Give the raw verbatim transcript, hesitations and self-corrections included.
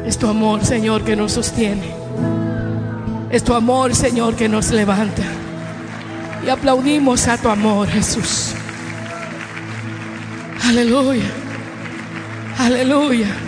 Es tu amor, Señor, que nos sostiene. Es tu amor, Señor, que nos levanta. Y aplaudimos a tu amor, Jesús. Aleluya. Aleluya.